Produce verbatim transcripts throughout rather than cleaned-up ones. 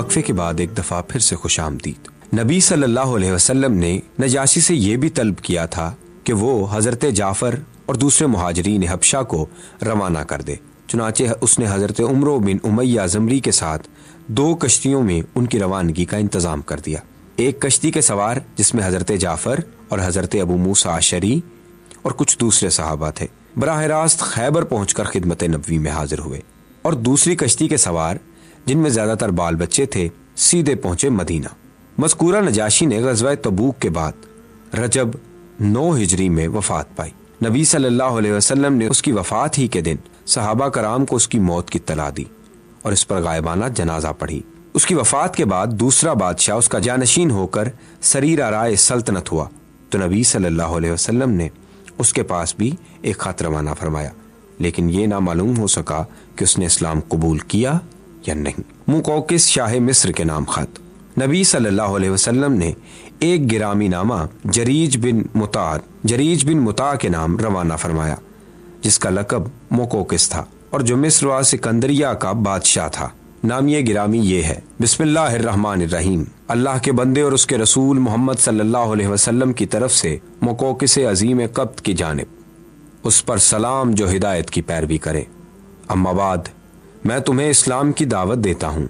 وقفے کے بعد ایک دفعہ پھر سے خوش آمدید۔ نبی صلی اللہ علیہ وسلم نے نجاشی سے یہ بھی طلب کیا تھا کہ وہ حضرت جعفر اور دوسرے مہاجرین حبشہ کو روانہ کر دے۔ چنانچہ اس نے حضرت عمرو بن امیہ زمری کے ساتھ دو کشتیوں میں ان کی روانگی کا انتظام کر دیا۔ ایک کشتی کے سوار جس میں حضرت جعفر اور حضرت ابو موسیٰ اشعری اور کچھ دوسرے صحابہ تھے، براہ راست خیبر پہنچ کر خدمت نبوی میں حاضر ہوئے، اور دوسری کشتی کے سوار جن میں زیادہ تر بال بچے تھے سیدھے پہنچے مدینہ۔ مذکورہ نجاشی نے غزوہ تبوک کے بعد رجب نو ہجری میں وفات پائی۔ نبی صلی اللہ علیہ وسلم نے اس کی وفات ہی کے دن صحابہ کرام کو اس کی موت کی اطلاع دی اور اس پر غائبانہ جنازہ پڑھی۔ اس کی وفات کے بعد دوسرا بادشاہ اس کا جانشین ہو کر سریر آرائے سلطنت ہوا، تو نبی صلی اللہ علیہ وسلم نے اس کے پاس بھی ایک خط روانہ فرمایا، لیکن یہ نہ معلوم ہو سکا کہ اس نے اسلام قبول کیا یا نہیں۔ مقوقس شاہ مصر کے نام خط۔ نبی صلی اللہ علیہ وسلم نے ایک گرامی نامہ جریج بن مطاع جریج بن مطاع کے نام روانہ فرمایا، جس کا لقب مقوقس تھا اور جو مصر و سکندریہ کا بادشاہ تھا۔ نامیہ گرامی یہ ہے: بسم اللہ الرحمن الرحیم، اللہ کے بندے اور اس کے رسول محمد صلی اللہ علیہ وسلم کی طرف سے مقوقس عظیم قبط کی جانب، اس پر سلام جو ہدایت کی پیروی کرے۔ اما بعد، میں تمہیں اسلام کی دعوت دیتا ہوں۔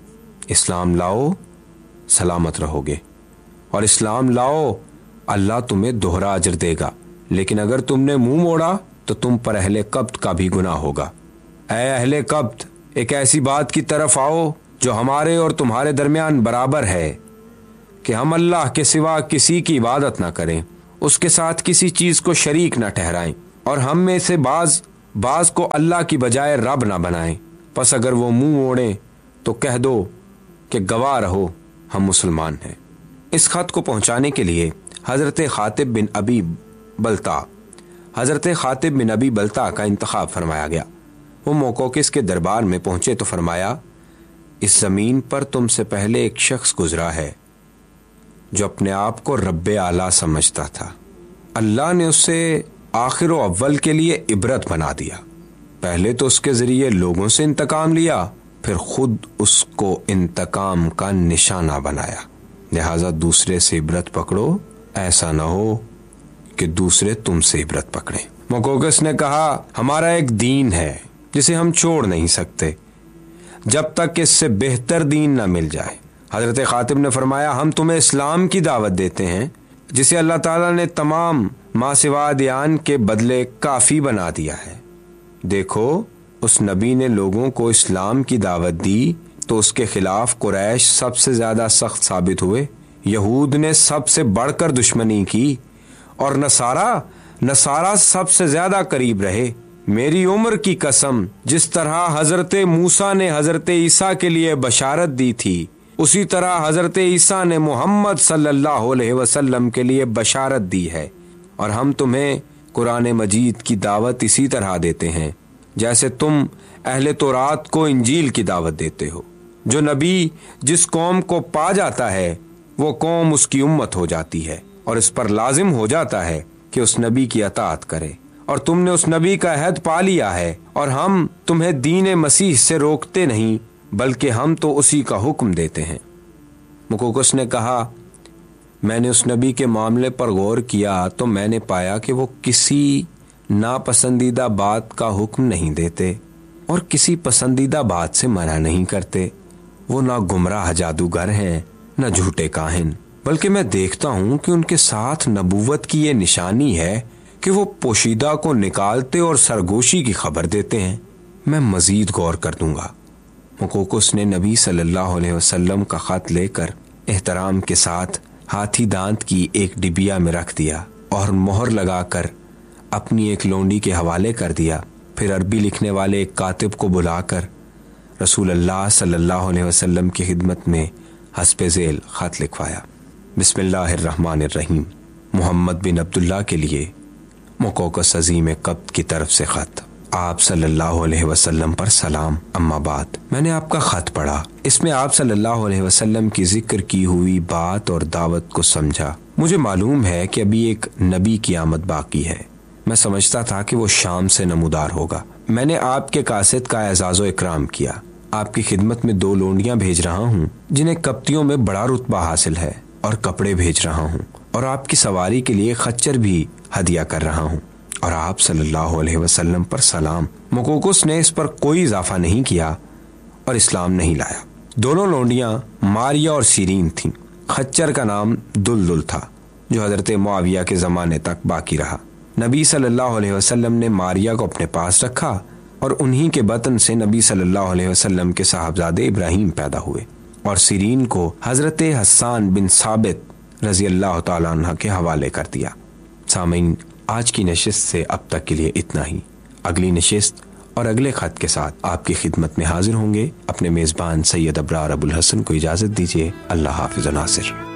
اسلام لاؤ، سلامت رہو گے، اور اسلام لاؤ، اللہ تمہیں دوہرا اجر دے گا، لیکن اگر تم نے منہ موڑا تو تم پر اہل قبط کا بھی گناہ ہوگا۔ اے اہل قبط، ایک ایسی بات کی طرف آؤ جو ہمارے اور تمہارے درمیان برابر ہے کہ ہم اللہ کے سوا کسی کی عبادت نہ کریں، اس کے ساتھ کسی چیز کو شریک نہ ٹھہرائیں، اور ہم میں سے بعض بعض کو اللہ کی بجائے رب نہ بنائیں۔ پس اگر وہ منہ موڑیں تو کہہ دو کہ گواہ رہو، ہم مسلمان ہیں۔ اس خط کو پہنچانے کے لیے حضرت خاطب بن ابی بلتع حضرت خاطب بن ابی بلتع کا انتخاب فرمایا گیا۔ وہ مقوقس کے دربار میں پہنچے تو فرمایا، اس زمین پر تم سے پہلے ایک شخص گزرا ہے جو اپنے آپ کو رب اعلیٰ سمجھتا تھا۔ اللہ نے اسے آخر و اول کے لیے عبرت بنا دیا۔ پہلے تو اس کے ذریعے لوگوں سے انتقام لیا، پھر خود اس کو انتقام کا نشانہ بنایا۔ لہذا دوسرے سے عبرت پکڑو، ایسا نہ ہو کہ دوسرے تم سے عبرت پکڑیں۔ مقوقس نے کہا، ہمارا ایک دین ہے جسے ہم چھوڑ نہیں سکتے جب تک اس سے بہتر دین نہ مل جائے۔ حضرت خاطب نے فرمایا، ہم تمہیں اسلام کی دعوت دیتے ہیں جسے اللہ تعالیٰ نے تمام ما سوا ادیان کے بدلے کافی بنا دیا ہے۔ دیکھو، اس نبی نے لوگوں کو اسلام کی دعوت دی تو اس کے خلاف قریش سب سے زیادہ سخت ثابت ہوئے، یہود نے سب سے بڑھ کر دشمنی کی، اور نصارہ نصارہ سب سے زیادہ قریب رہے۔ میری عمر کی قسم، جس طرح حضرت موسیٰ نے حضرت عیسیٰ کے لیے بشارت دی تھی، اسی طرح حضرت عیسیٰ نے محمد صلی اللہ علیہ وسلم کے لیے بشارت دی ہے، اور ہم تمہیں قرآن مجید کی دعوت اسی طرح دیتے ہیں جیسے تم اہل تورات کو انجیل کی دعوت دیتے ہو۔ جو نبی جس قوم کو پا جاتا ہے وہ قوم اس کی امت ہو جاتی ہے، اور اس پر لازم ہو جاتا ہے کہ اس نبی کی اطاعت کرے، اور تم نے اس نبی کا عہد پا لیا ہے، اور ہم تمہیں دین مسیح سے روکتے نہیں بلکہ ہم تو اسی کا حکم دیتے ہیں۔ مقوقس نے کہا، میں نے اس نبی کے معاملے پر غور کیا تو میں نے پایا کہ وہ کسی ناپسندیدہ بات کا حکم نہیں دیتے اور کسی پسندیدہ بات سے منع نہیں کرتے۔ وہ نہ گمراہ جادوگر ہیں نہ جھوٹے کاہن، بلکہ میں دیکھتا ہوں کہ ان کے ساتھ نبوت کی یہ نشانی ہے کہ وہ پوشیدہ کو نکالتے اور سرگوشی کی خبر دیتے ہیں۔ میں مزید غور کر دوں گا۔ مقوقس نے نبی صلی اللہ علیہ وسلم کا خط لے کر احترام کے ساتھ ہاتھی دانت کی ایک ڈبیا میں رکھ دیا اور مہر لگا کر اپنی ایک لونڈی کے حوالے کر دیا۔ پھر عربی لکھنے والے ایک کاتب کو بلا کر رسول اللہ صلی اللہ علیہ وسلم کی خدمت میں حسب ذیل خط لکھوایا: بسم اللہ الرحمن الرحیم، محمد بن عبداللہ کے لیے مقوقس عظیم قبط کی طرف سے خط۔ آپ صلی اللہ علیہ وسلم پر سلام۔ اما بعد، میں نے آپ کا خط پڑھا، اس میں آپ صلی اللہ علیہ وسلم کی ذکر کی ہوئی بات اور دعوت کو سمجھا۔ مجھے معلوم ہے کہ ابھی ایک نبی کی آمد باقی ہے۔ میں سمجھتا تھا کہ وہ شام سے نمودار ہوگا۔ میں نے آپ کے قاصد کا اعزاز و اکرام کیا آپ کی خدمت میں دو لونڈیاں بھیج رہا ہوں جنہیں کپتیوں میں بڑا رتبہ حاصل ہے، اور کپڑے بھیج رہا ہوں، اور آپ کی سواری کے لیے خچر بھی ہدیہ کر رہا ہوں، اور آپ صلی اللہ علیہ وسلم پر سلام۔ مکوکس نے اس پر کوئی اضافہ نہیں کیا اور اسلام نہیں لایا۔ دونوں لونڈیاں ماریہ اور سیرین تھیں۔ خچر کا نام دلدل تھا جو حضرت معاویہ کے زمانے تک باقی رہا۔ نبی صلی اللہ علیہ وسلم نے ماریہ کو اپنے پاس رکھا اور انہی کے بطن سے نبی صلی اللہ علیہ وسلم کے صاحبزادے ابراہیم پیدا ہوئے، اور سیرین کو حضرت حسان بن ثابت رضی اللہ تعالیٰ عنہ کے حوالے کر دیا۔ سامعین، آج کی نشست سے اب تک کے لیے اتنا ہی۔ اگلی نشست اور اگلے خط کے ساتھ آپ کی خدمت میں حاضر ہوں گے۔ اپنے میزبان سید ابرار ابوالحسن کو اجازت دیجیے۔ اللہ حافظ و ناصر۔